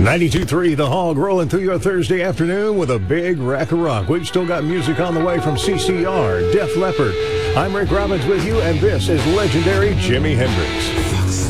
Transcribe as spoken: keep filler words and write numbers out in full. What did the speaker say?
ninety-two point three The Hog, rolling through your Thursday afternoon with a big rack of rock. We've still got music on the way from C C R, Def Leppard. I'm Rick Robbins with you, and this is legendary Jimi Hendrix.